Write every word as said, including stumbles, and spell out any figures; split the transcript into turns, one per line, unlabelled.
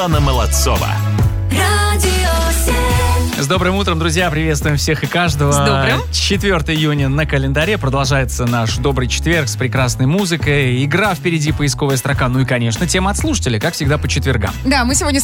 Анна Молодцова.
С добрым утром, друзья, приветствуем всех и каждого.
С добрым.
четвёртого июня на календаре, продолжается наш добрый четверг с прекрасной музыкой, игра впереди, поисковая строка, ну и, конечно, тема от слушателя, как всегда, по четвергам.
Да, мы сегодня